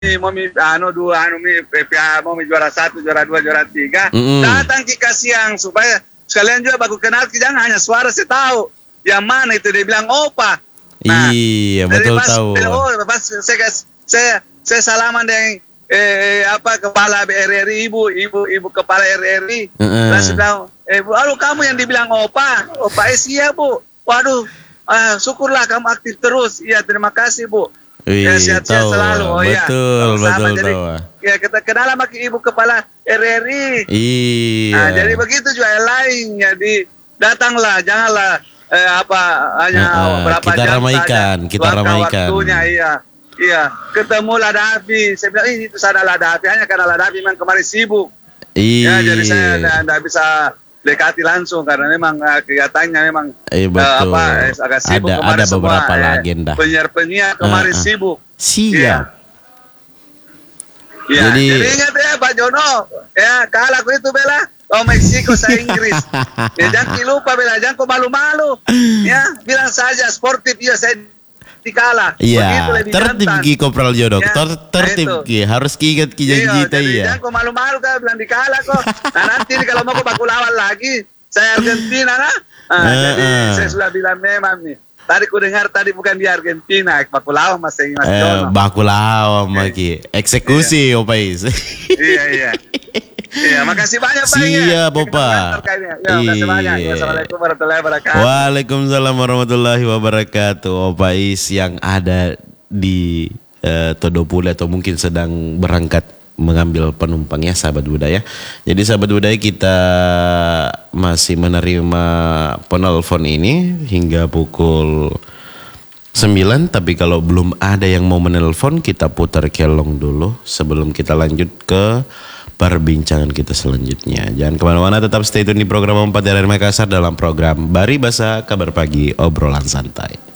mau juara 1, juara 2, juara 3. Datang ke Kasiang supaya sekalian juga baku kenal, jangan hanya suara saya tahu. Yang mana itu dia bilang opa. Nah, iya betul tahu. Pas saya salaman dengan kepala RRI ibu kepala RRI. Terus bilang, lalu kamu yang dibilang opa iya Bu. Waduh, syukurlah kamu aktif terus. Iya terima kasih Bu. Ya sehat-sehat selalu. Betul jadi, tahu. Ya kita kenal sama ibu kepala RRI. Iya. Nah, jadi begitu juga yang lain. Jadi datanglah, janganlah hanya berapa kita jam ramaikan, saja. kita ramaikan. Waktunya, iya. Ketemu Ladapi. Saya bilang itu sana Ladapi, hanya karena Ladapi memang kemarin sibuk. Iya. Ya, jadi saya tidak bisa dekati langsung karena memang kegiatannya memang agak sibuk. Ada beberapa agenda. Penyiar kemarin sibuk. Siap. Ya, jadi ingat ya Pak Jono, ya kalah aku itu Bela. Oh Meksiko saya Inggris. Ya, jangan lupa Bela, jangan kau malu-malu. Ya, bilang saja sportif ya saya dikalah. Iya, tertib ki Kopral Jono, tertib ki, harus ingat ki janji kita ya. Jangan kau malu-malu kan bilang dikalah kok. Nah nanti kalau mau kau baku lawan lagi, saya Argentina nah. Jadi saya sudah bilang memang nih. Tadi ku dengar tadi bukan di Argentina, baku lawan Mas Jono. Baku lawan lagi, eksekusi opais. Iya. Iya, makasih banyak Pak. Siap, Bapak. Makasih banyak. Assalamualaikum warahmatullahi wabarakatuh. Waalaikumsalam warahmatullahi wabarakatuh. Opais yang ada di Todopule atau mungkin sedang berangkat mengambil penumpang ya sahabat budaya. Jadi sahabat budaya kita masih menerima penelpon ini hingga pukul 9, tapi kalau belum ada yang mau menelpon kita putar kelong dulu sebelum kita lanjut ke perbincangan kita selanjutnya. Jangan kemana-mana, tetap stay tune di program 4 dari Makassar dalam program Bari Basa Kabar Pagi Obrolan Santai.